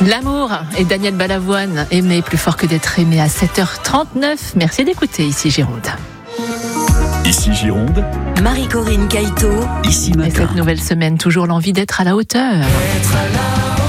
L'amour et Daniel Balavoine, aimer plus fort que d'être aimé à 7h39. Merci d'écouter Ici Gironde. Ici Gironde, Marie-Corinne Caïto. Ici Matin. Et cette nouvelle semaine, toujours l'envie d'être à la hauteur. Être à la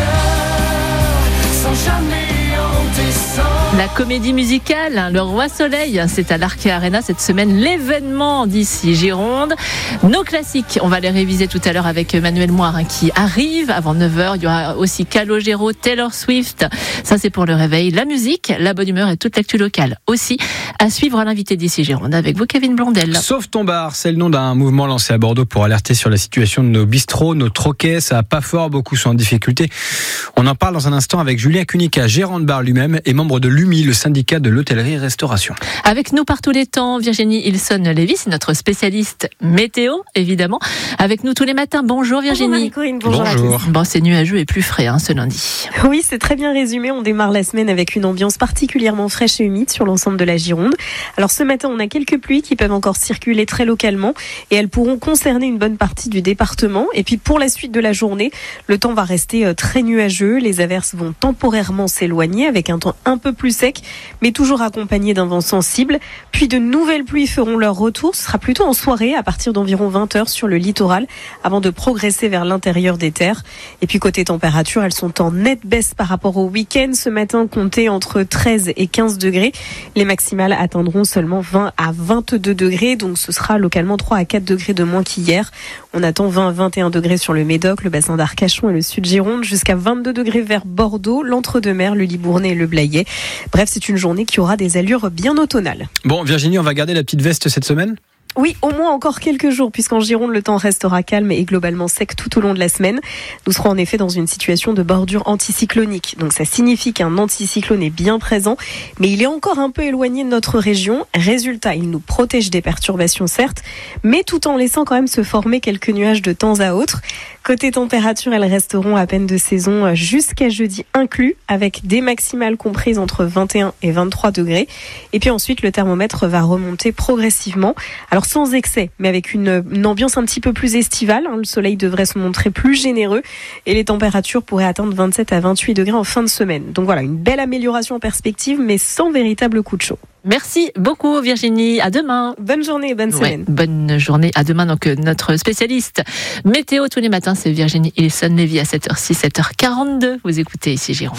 hauteur, sans jamais en descendre. La comédie musicale, Le Roi Soleil, c'est à l'Arkea Arena cette semaine, l'événement d'Ici Gironde. Nos classiques, on va les réviser tout à l'heure avec Manuel Moire qui arrive avant 9h. Il y aura aussi Calogero, Taylor Swift. Ça, c'est pour le réveil. La musique, la bonne humeur et toute l'actu locale. Aussi, à suivre à l'invité d'Ici Gironde avec vous, Kevin Blondel. Sauve ton bar, c'est le nom d'un mouvement lancé à Bordeaux pour alerter sur la situation de nos bistrots, nos troquets. Ça va pas fort, beaucoup sont en difficulté. On en parle dans un instant avec Julien Cunica, gérant de bar lui-même et membre de l'UMI, le syndicat de l'hôtellerie-restauration. Avec nous par tous les temps, Virginie Ilson-Lévy, c'est notre spécialiste météo, évidemment. Avec nous tous les matins. Bonjour Virginie. Bonjour Marie-Corinne, bonjour à tous. Bon, c'est nuageux et plus frais ce lundi. Oui, c'est très bien résumé. On démarre la semaine avec une ambiance particulièrement fraîche et humide sur l'ensemble de la Gironde. Alors ce matin, on a quelques pluies qui peuvent encore circuler très localement et elles pourront concerner une bonne partie du département. Et puis pour la suite de la journée, le temps va rester très nuageux. Les averses vont temporairement s'éloigner avec un temps un peu plus sec, mais toujours accompagné d'un vent sensible. Puis de nouvelles pluies feront leur retour. Ce sera plutôt en soirée à partir d'environ 20h sur le littoral avant de progresser vers l'intérieur des terres. Et puis côté température, elles sont en nette baisse par rapport au week-end. Ce matin, comptez entre 13 et 15 degrés. Les maximales atteindront seulement 20 à 22 degrés. Donc ce sera localement 3 à 4 degrés de moins qu'hier. On attend 20 à 21 degrés sur le Médoc, le bassin d'Arcachon et le sud Gironde, jusqu'à 22 degrés vers Bordeaux, l'Entre-deux-Mers, le Libournais et le Blayais. Bref, c'est une journée qui aura des allures bien automnales. Bon, Virginie, on va garder la petite veste cette semaine ? Oui, au moins encore quelques jours, puisqu'en Gironde, le temps restera calme et globalement sec tout au long de la semaine. Nous serons en effet dans une situation de bordure anticyclonique. Donc ça signifie qu'un anticyclone est bien présent, mais il est encore un peu éloigné de notre région. Résultat, il nous protège des perturbations certes, mais tout en laissant quand même se former quelques nuages de temps à autre. Côté température, elles resteront à peine de saison jusqu'à jeudi inclus, avec des maximales comprises entre 21 et 23 degrés. Et puis ensuite, le thermomètre va remonter progressivement. Alors sans excès, mais avec une ambiance un petit peu plus estivale. Le soleil devrait se montrer plus généreux et les températures pourraient atteindre 27 à 28 degrés en fin de semaine. Donc voilà, une belle amélioration en perspective, mais sans véritable coup de chaud. Merci beaucoup Virginie, à demain. Bonne journée et bonne semaine. Bonne journée, à demain. Donc notre spécialiste météo tous les matins, c'est Virginie Ilson-Lévy à 7h06, 7h42. Vous écoutez Ici Gironde.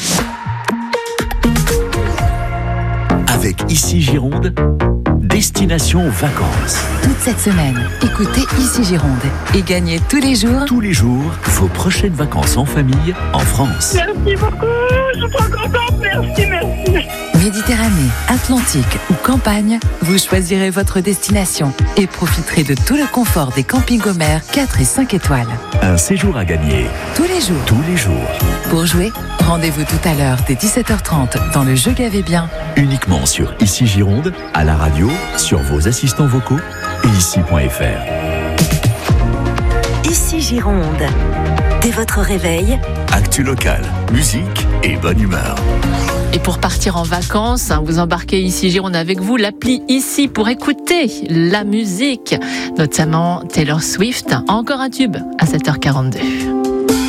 Avec Ici Gironde, destination vacances. Toute cette semaine, écoutez Ici Gironde et gagnez tous les jours Vos prochaines vacances en famille en France. Merci beaucoup, je suis trop contente, merci. Méditerranée, Atlantique ou campagne, vous choisirez votre destination et profiterez de tout le confort des campings Omer 4 et 5 étoiles. Un séjour à gagner Tous les jours. tous les jours. Pour jouer, rendez-vous tout à l'heure dès 17h30 dans le jeu Gavez bien. Uniquement sur Ici Gironde, à la radio, sur vos assistants vocaux et ici.fr. Ici Gironde. Dès votre réveil, Actu locale, musique et bonne humeur. Et pour partir en vacances, vous embarquez Ici Gironde avec vous, l'appli Ici pour écouter la musique, notamment Taylor Swift. Encore un tube à 7h42.